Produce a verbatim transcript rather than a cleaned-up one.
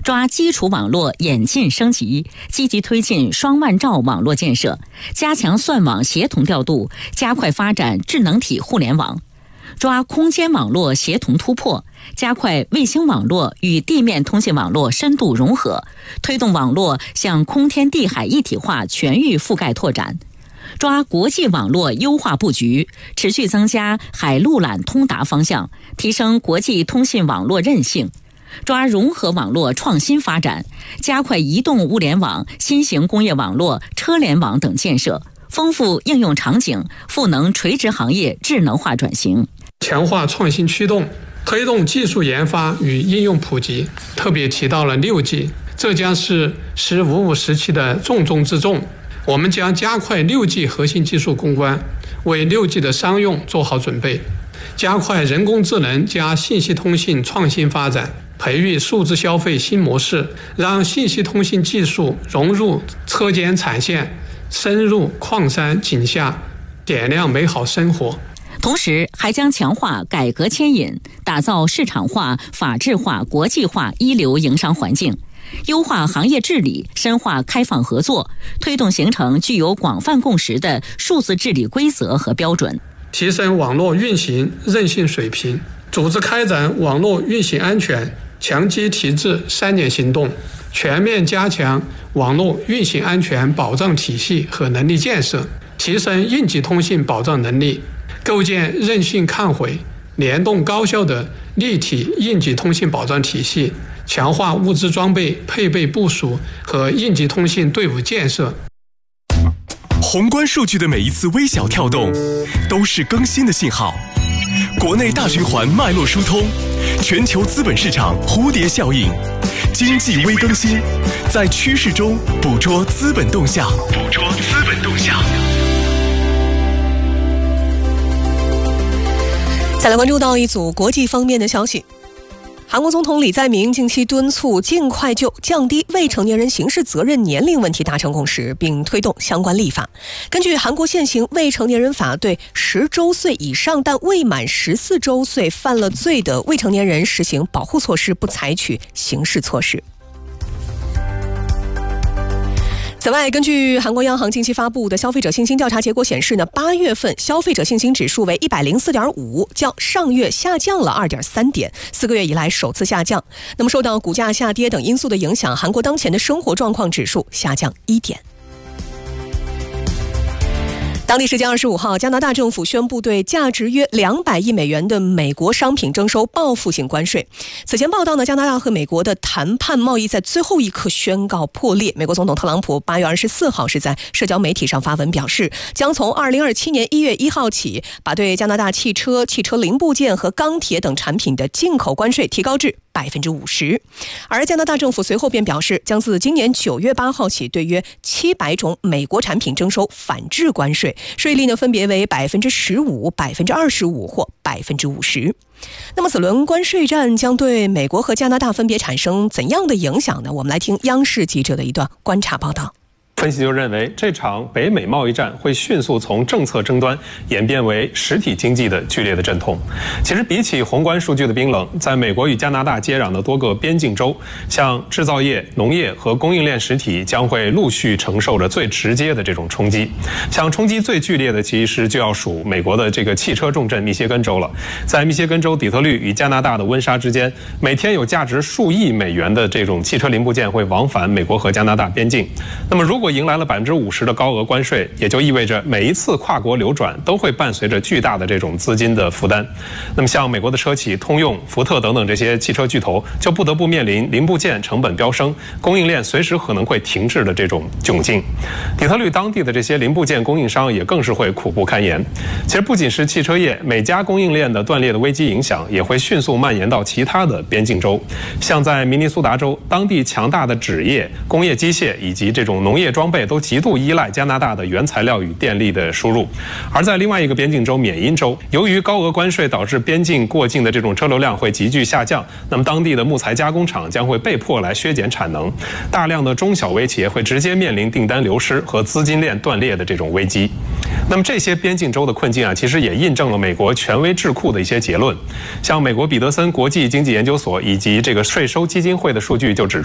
抓基础网络演进升级，积极推进双万兆网络建设，加强算网协同调度，加快发展智能体互联网。抓空间网络协同突破，加快卫星网络与地面通信网络深度融合，推动网络向空天地海一体化全域覆盖拓展。抓国际网络优化布局，持续增加海陆缆通达方向，提升国际通信网络韧性。抓融合网络创新发展，加快移动物联网、新型工业网络、车联网等建设，丰富应用场景，赋能垂直行业智能化转型。 强化创新驱动，推动技术研发与应用普及，特别提到了六 G， 这将是“十五五”时期的重中之重。我们将加快六 G 核心技术攻关，为六 G 的商用做好准备，加快人工智能加信息通信创新发展，培育数字消费新模式，让信息通信技术融入车间产线，深入矿山井下，点亮美好生活。 同时还将强化改革牵引，打造市场化、法治化、国际化一流营商环境，优化行业治理，深化开放合作，推动形成具有广泛共识的数字治理规则和标准， 提升网络运行韧性水平，组织开展网络运行安全强基提质三年行动，全面加强网络运行安全保障体系和能力建设，提升应急通信保障能力，构建韧性抗毁、联动高效的立体应急通信保障体系，强化物资装备配备部署和应急通信队伍建设。 宏观数据的每一次微小跳动，都是更新的信号。国内大循环脉络疏通，全球资本市场蝴蝶效应，经济微更新，在趋势中捕捉资本动向，捕捉资本动向。 再来关注到一组国际方面的消息。韩国总统李在明近期敦促尽快就降低未成年人刑事责任年龄问题达成共识，并推动相关立法。根据韩国现行未成年人法，对十周岁以上但未满十四周岁犯了罪的未成年人实行保护措施，不采取刑事措施。此外，根据韩国央行近期发布的消费者信心调查结果显示呢，八月份消费者信心指数为一百零四点五，较上月下降了二点三点，四个月以来首次下降。那么受到股价下跌等因素的影响，韩国当前的生活状况指数下降一点。当地时间二十五号，加拿大政府宣布对价值约两百亿美元的美国商品征收报复性关税。此前报道呢，加拿大和美国的谈判贸易在最后一刻宣告破裂。美国总统特朗普八月二十四号是在社交媒体上发文表示，将从二零二七年一月一号起，把对加拿大汽车、汽车零部件和钢铁等产品的进口关税提高至百分之五十。而加拿大政府随后便表示，将自今年九月八号起，对约七百种美国产品征收反制关税。税率呢分别为百分之十五、百分之二十五或百分之五十。那么此轮关税战将对美国和加拿大分别产生怎样的影响呢？我们来听央视记者的一段观察报道。 分析就认为，这场北美贸易战会迅速从政策争端演变为实体经济的剧烈的阵痛。其实，比起宏观数据的冰冷，在美国与加拿大接壤的多个边境州，像制造业、农业和供应链实体将会陆续承受着最直接的这种冲击。像冲击最剧烈的，其实就要数美国的这个汽车重镇密歇根州了。在密歇根州底特律与加拿大的温莎之间，每天有价值数亿美元的这种汽车零部件会往返美国和加拿大边境。那么，如果迎来了百分之五十的高额关税，也就意味着每一次跨国流转都会伴随着巨大的这种资金的负担。那么像美国的车企通用、福特等等这些汽车巨头，就不得不面临零部件成本飙升、供应链随时可能会停滞的这种窘境。底特律当地的这些零部件供应商也更是会苦不堪言。其实不仅是汽车业，每家供应链的断裂的危机影响也会迅速蔓延到其他的边境州。像在明尼苏达州，当地强大的纸业、工业机械以及这种农业装备都极度依赖加拿大的原材料与电力的输入。而在另外一个边境州缅因州，由于高额关税导致边境过境的这种车流量会急剧下降，那么当地的木材加工厂将会被迫来削减产能，大量的中小微企业会直接面临订单流失和资金链断裂的这种危机。那么这些边境州的困境啊，其实也印证了美国权威智库的一些结论。像美国彼得森国际经济研究所以及这个税收基金会的数据就指出，